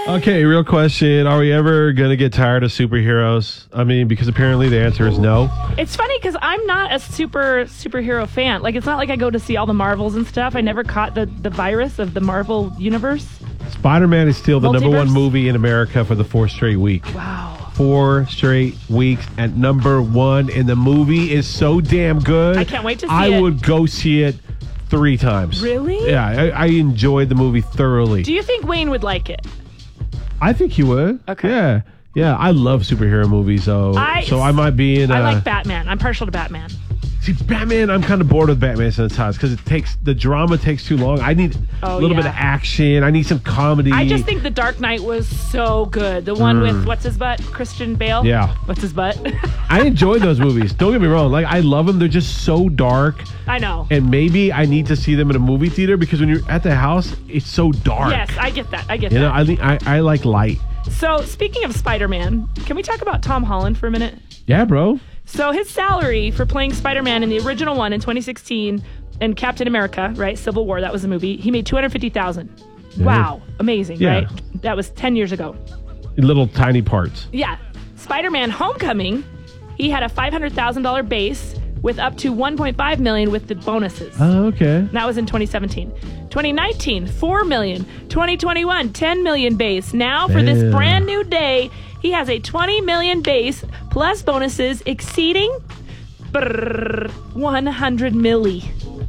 Okay, real question. Are we ever going to get tired of superheroes? I mean, because apparently the answer is no. It's funny because I'm not a superhero fan. Like, it's not like I go to see all the Marvels and stuff. I never caught the virus of the Marvel universe. Spider-Man is still the number one Multiverse? movie in America for the 4th straight week. Wow. 4 straight weeks at number 1, and the movie is so damn good. I can't wait to see I it. would go see it 3 times. Really? Yeah, I enjoyed the movie thoroughly. Do you think Wayne would like it? I think he would. Okay. Yeah, I love superhero movies, so I might be in. I like Batman. I'm partial to Batman. See, Batman, I'm kind of bored with Batman sometimes because the drama takes too long. I need a little bit of action. I need some comedy. I just think The Dark Knight was so good. The one with what's his butt, Christian Bale. Yeah. What's his butt? I enjoy those movies. Don't get me wrong. Like, I love them. They're just so dark. I know. And maybe I need to see them in a movie theater because when you're at the house, it's so dark. Yes, I get that. You know, I like light. So, speaking of Spider-Man, can we talk about Tom Holland for a minute? Yeah, bro. So, his salary for playing Spider-Man in the original one in 2016 and Captain America, right? Civil War, that was the movie. He made $250,000. Yeah. Wow, amazing, Yeah. right? That was 10 years ago. Little tiny parts. Yeah. Spider-Man Homecoming, he had a $500,000 base with up to $1.5 million with the bonuses. Oh, okay. That was in 2017. 2019, $4 million. 2021, $10 million base. Now, for this brand new day, he has a $20 million base plus bonuses exceeding 100 milli.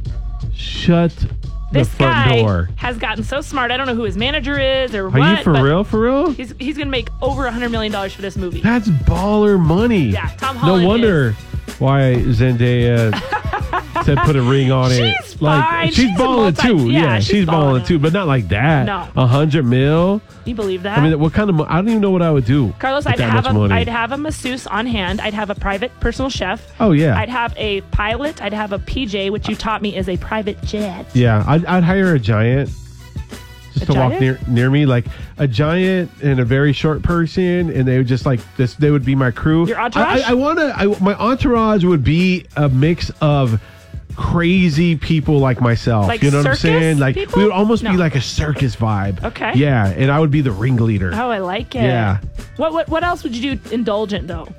Shut the This front guy door. has gotten so smart. I don't know who his manager is or Are what. you for but real? For real? He's going to make over $100 million for this movie. That's baller money. Yeah, Tom Holland No wonder why Zendaya said put a ring on it. She's fine. She's balling too. yeah, she's balling too, but not like that. No. 100 mil. You believe that? I mean, what kind of? I don't even know what I would do. Carlos, with I'd that have much money. I'd have a masseuse on hand. I'd have a private personal chef. Oh yeah. I'd have a pilot. I'd have a PJ, which you taught me is a private jet. Yeah, I'd hire a giant just to walk near me, like a giant and a very short person, and they would just like this. They would be my crew. Your entourage? My entourage would be a mix of crazy people like myself. Like you know what I'm circus saying? Like people? we would almost No. be like a circus vibe. Okay. Yeah, and I would be the ringleader. Oh, I like it. Yeah. What else would you do indulgent though?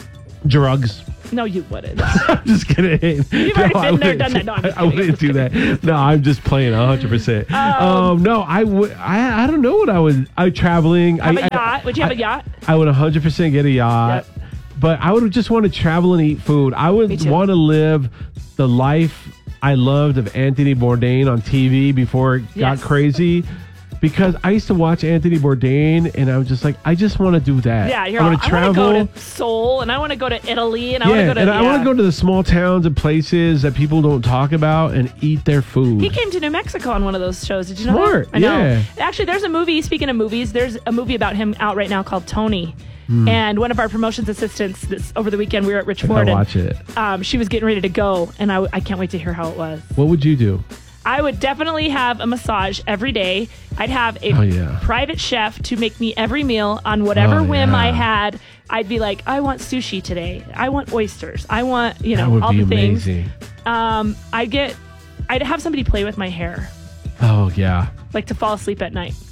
Drugs. No, you wouldn't. I'm just kidding. You've already I been there, wouldn't done that. do- No, I'm just I wouldn't do that. No, I'm just playing 100%. No, I would. I don't know what I would. Traveling. Have a yacht? Would you have a yacht? I would 100% get a yacht. Yep. But I would just want to travel and eat food. I Me would too. want to live the life I loved of Anthony Bourdain on TV before it got Yes. crazy. Because I used to watch Anthony Bourdain, and I was just like, I just want to do that. Yeah, I want to travel. I want to go to Seoul, and I want to go to Italy, and I want to go to. I want to go to the small towns and places that people don't talk about and eat their food. He came to New Mexico on one of those shows. Did you know Smart, that? I know. yeah. Actually, there's a movie. Speaking of movies, there's a movie about him out right now called Tony. And one of our promotions assistants over the weekend, we were at Rich Ford. I watch it. She was getting ready to go, and I can't wait to hear how it was. What would you do? I would definitely have a massage every day. I'd have a private chef to make me every meal on whatever whim I had. I'd be like, I want sushi today. I want oysters. I want, That would all be the amazing. things. I'd have somebody play with my hair, Oh yeah. like to fall asleep at night.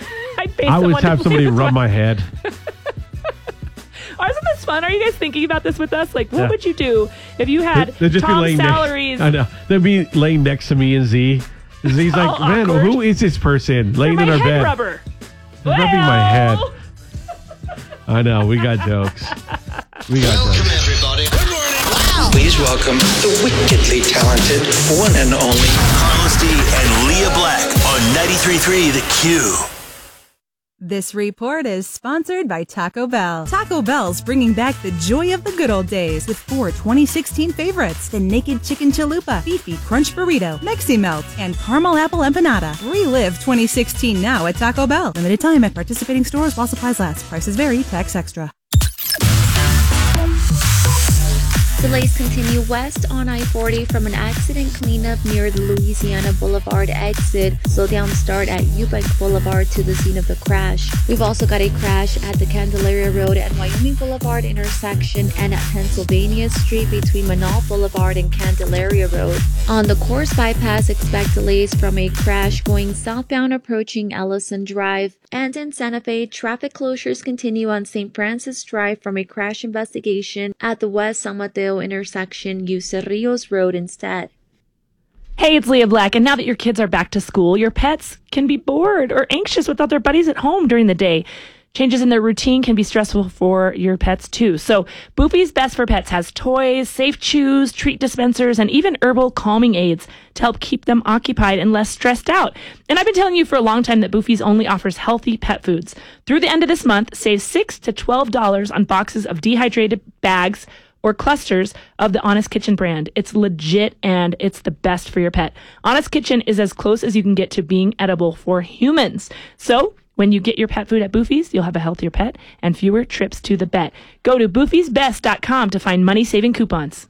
I would have somebody rub my head. Oh, isn't this fun? Are you guys thinking about this with us? Like, what would you do if you had They'd just be Tom's laying salaries? I know. They'd be laying next to me and Z. Z's like, man, awkward. who is this person laying They're in my our head bed? rubber. Rubbing my head. Well, I know. We got jokes. We got Welcome, jokes. everybody. Good morning. Please welcome the wickedly talented one and only Carlos D and Leah Black on 93.3 The Q. This report is sponsored by Taco Bell. Taco Bell's bringing back the joy of the good old days with 4 2016 favorites: the Naked Chicken Chalupa, Beefy Crunch Burrito, Mexi Melt, and Caramel Apple Empanada. Relive 2016 now at Taco Bell. Limited time at participating stores while supplies last. Prices vary. Tax extra. Delays continue west on I-40 from an accident cleanup near the Louisiana Boulevard exit. Slow down start at Eubank Boulevard to the scene of the crash. We've also got a crash at the Candelaria Road and Wyoming Boulevard intersection and at Pennsylvania Street between Manal Boulevard and Candelaria Road. On the Course Bypass, expect delays from a crash going southbound approaching Ellison Drive. And in Santa Fe, traffic closures continue on St. Francis Drive from a crash investigation at the West San Mateo intersection. Use Cerrillos Road instead. Hey, it's Leah Black, and now that your kids are back to school, your pets can be bored or anxious without their buddies at home during the day. Changes in their routine can be stressful for your pets too. So Boofy's Best for Pets has toys, safe chews, treat dispensers, and even herbal calming aids to help keep them occupied and less stressed out. And I've been telling you for a long time that Boofy's only offers healthy pet foods. Through the end of this month, save $6 to $12 on boxes of dehydrated bags or clusters of the Honest Kitchen brand. It's legit and it's the best for your pet. Honest Kitchen is as close as you can get to being edible for humans. So when you get your pet food at Boofy's, you'll have a healthier pet and fewer trips to the vet. Go to boofysbest.com to find money-saving coupons.